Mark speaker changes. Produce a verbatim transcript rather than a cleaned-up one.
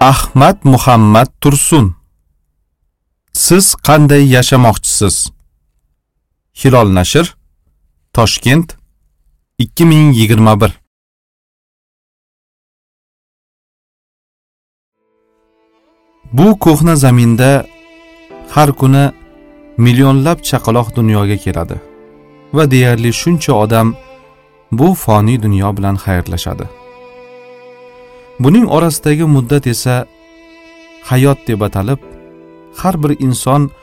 Speaker 1: Ahmad Muhammad Tursun. Siz qanday yashamoqchisiz? Hilol nashr, Toshkent, ikki ming yigirma bir. Bu ko'hna zaminda har kuni millionlab chaqaloq dunyoga keladi va deyarli shuncha odam bu foniy dunyo bilan xayrlashadi. Buning orasidagi muddat esa hayot deb atalib, har bir inson